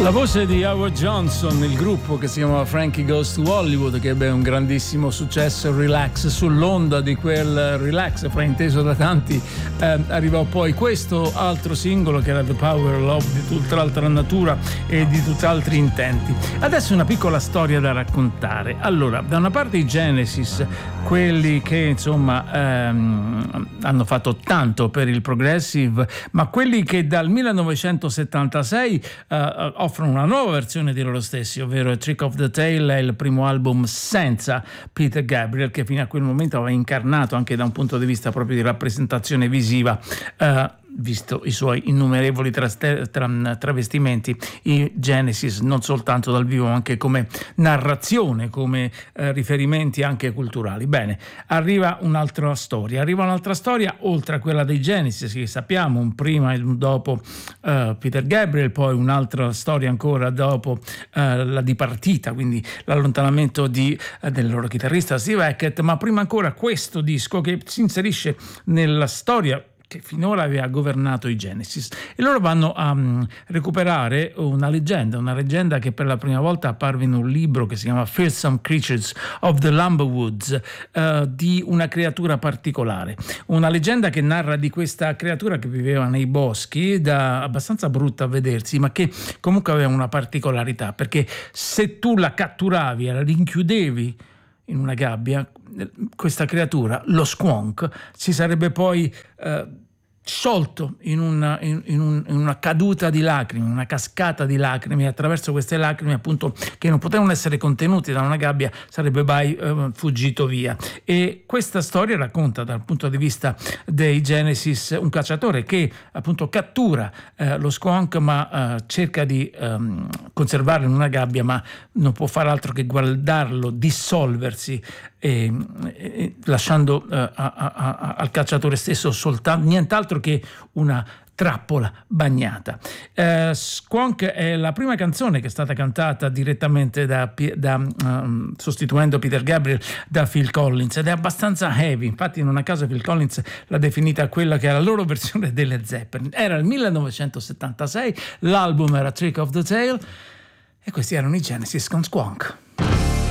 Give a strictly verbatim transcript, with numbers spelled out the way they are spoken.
La voce di Howard Johnson, il gruppo che si chiamava Frankie Goes to Hollywood, che ebbe un grandissimo successo, Relax, sull'onda di quel Relax frainteso da tanti, eh, arrivò poi questo altro singolo che era The Power of Love, di tutt'altra natura e di tutt'altri intenti. Adesso una piccola storia da raccontare. Allora, da una parte i Genesis, quelli che insomma ehm, hanno fatto tanto per il progressive, ma quelli che dal millenovecentosettantasei eh, offrono una nuova versione di loro stessi, ovvero A Trick of the Tail, è il primo album senza Peter Gabriel, che fino a quel momento aveva incarnato anche da un punto di vista proprio di rappresentazione visiva, eh, visto i suoi innumerevoli traste- tra- travestimenti, i Genesis, non soltanto dal vivo ma anche come narrazione, come eh, riferimenti anche culturali. Bene, arriva un'altra storia, arriva un'altra storia oltre a quella dei Genesis, che sappiamo, un prima e un dopo uh, Peter Gabriel, poi un'altra storia ancora dopo uh, la dipartita, quindi l'allontanamento di, uh, del loro chitarrista Steve Hackett, ma prima ancora questo disco che si inserisce nella storia che finora aveva governato i Genesis, e loro vanno a um, recuperare una leggenda, una leggenda che per la prima volta apparve in un libro che si chiama Fearsome Creatures of the Lumber Woods, uh, di una creatura particolare, una leggenda che narra di questa creatura che viveva nei boschi, da abbastanza brutta a vedersi, ma che comunque aveva una particolarità, perché se tu la catturavi e la rinchiudevi in una gabbia, questa creatura, lo squonk, si sarebbe poi eh, sciolto in una, in, in, un, in una caduta di lacrime, una cascata di lacrime, e attraverso queste lacrime, appunto, che non potevano essere contenute da una gabbia, sarebbe mai eh, fuggito via. E questa storia racconta dal punto di vista dei Genesis un cacciatore che appunto cattura eh, lo squonk, ma eh, cerca di ehm, conservarlo in una gabbia, ma non può fare altro che guardarlo dissolversi, e, e, lasciando eh, a, a, a, al cacciatore stesso soltanto nient'altro che una trappola bagnata. Eh, Squonk è la prima canzone che è stata cantata direttamente da, da um, sostituendo Peter Gabriel, da Phil Collins, ed è abbastanza heavy. Infatti non a caso Phil Collins l'ha definita quella che è la loro versione delle Zeppelin. Era il millenovecentosettantasei, l'album era Trick of the Tail e questi erano i Genesis con Squonk.